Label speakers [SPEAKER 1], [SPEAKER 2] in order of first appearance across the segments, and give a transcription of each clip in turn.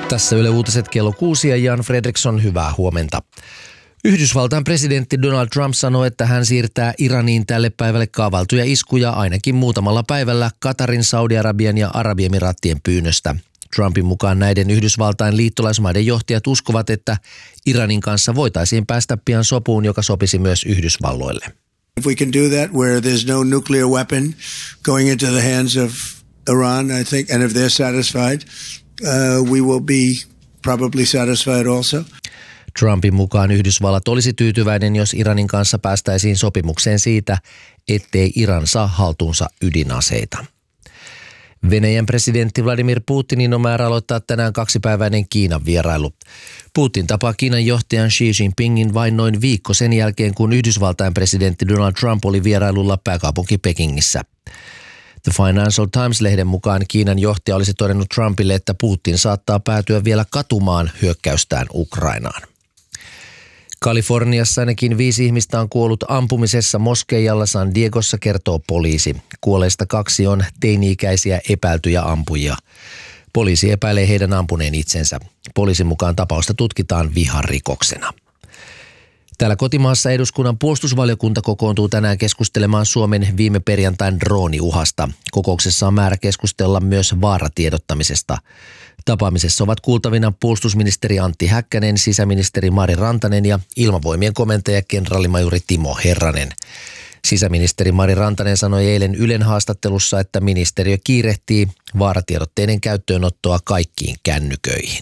[SPEAKER 1] Tässä Yle Uutiset kello 6 ja Jan Fredriksson, hyvää huomenta. Yhdysvaltain presidentti Donald Trump sanoi, että hän siirtää Iraniin tälle päivälle kaavailtuja iskuja ainakin muutamalla päivällä Katarin, Saudi-Arabian ja Arabiemiraattien pyynnöstä. Trumpin mukaan näiden Yhdysvaltain liittolaismaiden johtajat uskovat, että Iranin kanssa voitaisiin päästä pian sopuun, joka sopisi myös Yhdysvalloille.
[SPEAKER 2] If we can do that where there's no nuclear weapon going into the hands of Iran, I think, and if they're satisfied, we will be probably satisfied also.
[SPEAKER 1] Trumpin mukaan Yhdysvallat olisi tyytyväinen, jos Iranin kanssa päästäisiin sopimukseen siitä, ettei Iran saa haltuunsa ydinaseita. Venäjän presidentti Vladimir Putinin on määrä aloittaa tänään 2-päiväinen Kiinan vierailu. Putin tapaa Kiinan johtajan Xi Jinpingin vain noin viikko sen jälkeen, kun Yhdysvaltain presidentti Donald Trump oli vierailulla pääkaupunki Pekingissä. The Financial Times-lehden mukaan Kiinan johtaja olisi todennut Trumpille, että Putin saattaa päätyä vielä katumaan hyökkäystään Ukrainaan. Kaliforniassa ainakin 5 ihmistä on kuollut ampumisessa moskeijalla San Diegossa, kertoo poliisi. Kuolleista 2 on teini-ikäisiä epäiltyjä ampujia. Poliisi epäilee heidän ampuneen itsensä. Poliisin mukaan tapausta tutkitaan viharikoksena. Täällä kotimaassa eduskunnan puolustusvaliokunta kokoontuu tänään keskustelemaan Suomen viime perjantain drooniuhasta. Kokouksessa on määrä keskustella myös vaaratiedottamisesta. Tapaamisessa ovat kuultavina puolustusministeri Antti Häkkänen, sisäministeri Mari Rantanen ja ilmavoimien komentaja kenraalimajuri Timo Herranen. Sisäministeri Mari Rantanen sanoi eilen Ylen haastattelussa, että ministeriö kiirehtii vaaratiedotteiden käyttöönottoa kaikkiin kännyköihin.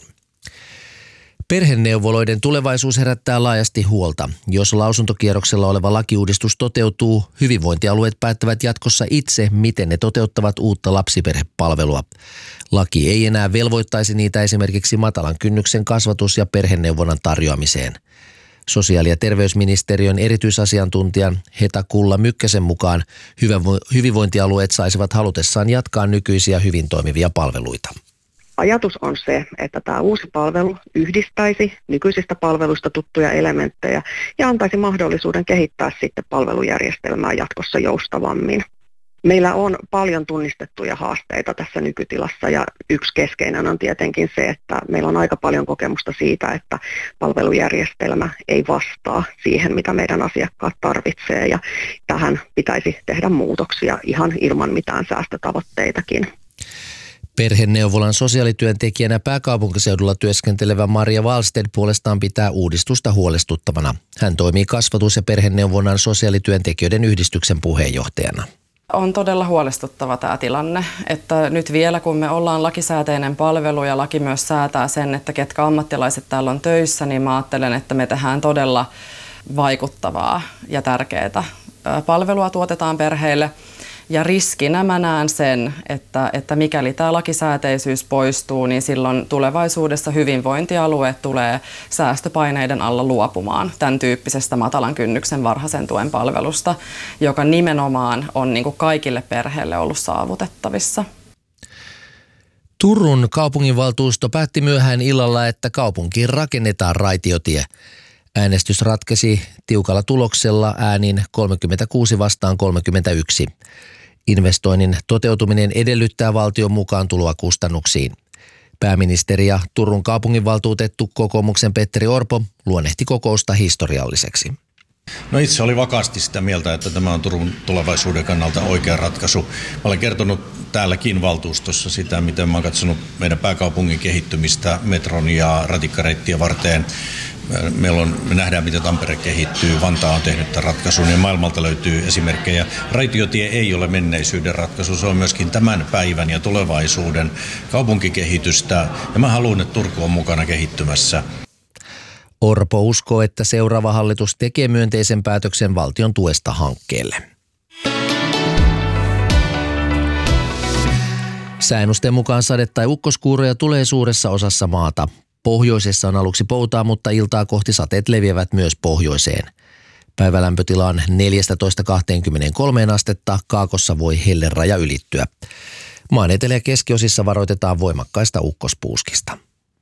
[SPEAKER 1] Perheneuvoloiden tulevaisuus herättää laajasti huolta. Jos lausuntokierroksella oleva lakiuudistus toteutuu, hyvinvointialueet päättävät jatkossa itse, miten ne toteuttavat uutta lapsiperhepalvelua. Laki ei enää velvoittaisi niitä esimerkiksi matalan kynnyksen kasvatus- ja perheneuvonnan tarjoamiseen. Sosiaali- ja terveysministeriön erityisasiantuntijan Heta Kulla Mykkäsen mukaan hyvinvointialueet saisivat halutessaan jatkaa nykyisiä hyvin toimivia palveluita.
[SPEAKER 3] Ajatus on se, että tämä uusi palvelu yhdistäisi nykyisistä palveluista tuttuja elementtejä ja antaisi mahdollisuuden kehittää sitten palvelujärjestelmää jatkossa joustavammin. Meillä on paljon tunnistettuja haasteita tässä nykytilassa ja yksi keskeinen on tietenkin se, että meillä on aika paljon kokemusta siitä, että palvelujärjestelmä ei vastaa siihen, mitä meidän asiakkaat tarvitsee ja tähän pitäisi tehdä muutoksia ihan ilman mitään säästötavoitteitakin.
[SPEAKER 1] Perheneuvolan sosiaalityöntekijänä pääkaupunkiseudulla työskentelevä Maria Wallstedt puolestaan pitää uudistusta huolestuttavana. Hän toimii kasvatus- ja perheneuvonnan sosiaalityöntekijöiden yhdistyksen puheenjohtajana.
[SPEAKER 4] On todella huolestuttava tämä tilanne, että nyt vielä kun me ollaan lakisääteinen palvelu ja laki myös säätää sen, että ketkä ammattilaiset täällä on töissä, niin mä ajattelen, että me tehdään todella vaikuttavaa ja tärkeää palvelua tuotetaan perheille. Ja riskinä mä näen sen, että mikäli tämä lakisääteisyys poistuu, niin silloin tulevaisuudessa hyvinvointialueet tulee säästöpaineiden alla luopumaan tämän tyyppisestä matalan kynnyksen varhaisen tuen palvelusta, joka nimenomaan on niin kuin kaikille perheille ollut saavutettavissa.
[SPEAKER 1] Turun kaupunginvaltuusto päätti myöhään illalla, että kaupunkiin rakennetaan raitiotie. Äänestys ratkesi tiukalla tuloksella äänin 36 vastaan 31. Investoinnin toteutuminen edellyttää valtion mukaan tuloa kustannuksiin. Pääministeri ja Turun kaupunginvaltuutettu kokoomuksen Petteri Orpo luonnehti kokousta historialliseksi.
[SPEAKER 5] No itse oli vakaasti sitä mieltä, että tämä on Turun tulevaisuuden kannalta oikea ratkaisu. Mä olen kertonut täälläkin valtuustossa sitä, miten mä oon katsonut meidän pääkaupungin kehittymistä metron ja ratikkareittien varteen. Me nähdään, miten Tampere kehittyy. Vantaa on tehnyt tämän ratkaisun ja maailmalta löytyy esimerkkejä. Raitiotie ei ole menneisyyden ratkaisu, se on myöskin tämän päivän ja tulevaisuuden kaupunkikehitystä. Ja mä haluan, että Turku on mukana kehittymässä.
[SPEAKER 1] Orpo uskoo, että seuraava hallitus tekee myönteisen päätöksen valtion tuesta hankkeelle. Sääennusten mukaan sade- tai ukkoskuuroja tulee suuressa osassa maata. Pohjoisessa on aluksi poutaa, mutta iltaa kohti sateet leviävät myös pohjoiseen. Päivälämpötila on 14-23 astetta, kaakossa voi helleraja ylittyä. Maan etelä- ja keskiosissa varoitetaan voimakkaista ukkospuuskista.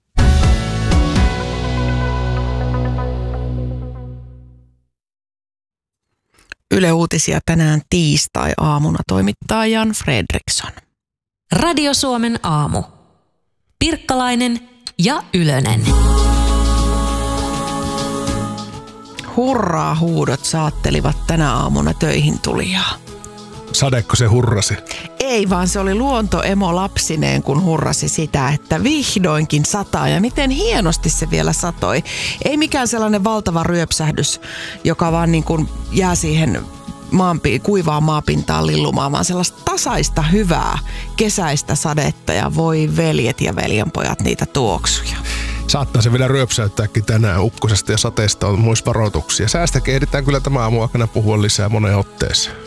[SPEAKER 6] Yle Uutisia tänään tiistai-aamuna toimittaa Jan Fredriksson.
[SPEAKER 7] Radio Suomen aamu. Pirkkalainen ja Ylönen.
[SPEAKER 6] Hurraa huudot saattelivat tänä aamuna töihin tulijaa.
[SPEAKER 8] Sadeko se hurrasi?
[SPEAKER 6] Ei, vaan se oli luontoemo lapsineen, kun hurrasi sitä, että vihdoinkin sataa ja miten hienosti se vielä satoi. Ei mikään sellainen valtava ryöpsähdys, joka vaan niin kuin jää siihen kuivaa maapintaan lillumaan, vaan sellaista tasaista, hyvää, kesäistä sadetta ja voi veljet ja veljenpojat niitä tuoksuja.
[SPEAKER 8] Saattaa se vielä ryöpsäyttääkin tänään ukkosesta ja sateesta on myös varoituksia. Säästäkin ehditään kyllä tämä aamu aikana puhua lisää moneen otteeseen.